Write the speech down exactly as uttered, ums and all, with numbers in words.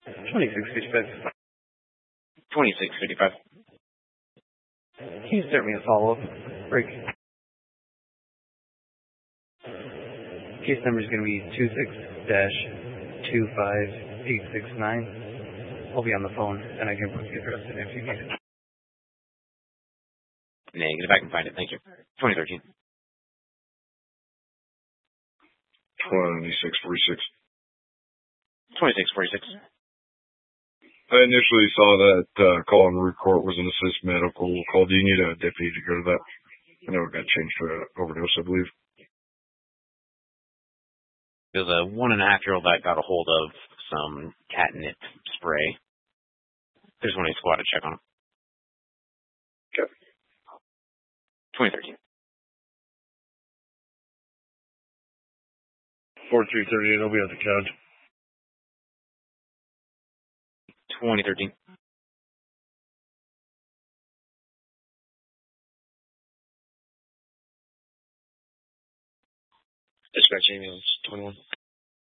twenty-six fifty-five. twenty-six fifty-five. Can you start me a follow-up break? Case number is going to be two six two five eight six nine. I'll be on the phone, and I can put the address in if you need it. Negative, I can find it. Thank you. twenty thirteen. twenty-six forty-six. twenty-six forty-six. I initially saw that uh, call on root court was an assist medical call. Do you need a deputy to go to that? I know it got changed to an overdose, I believe. There's a one and a half year old that got a hold of some catnip spray. There's one a squad to check on him. Okay. twenty thirteen. forty-three thirty-eight, I'll be at the couch. twenty thirteen. Dispatch ambulance, twenty-one.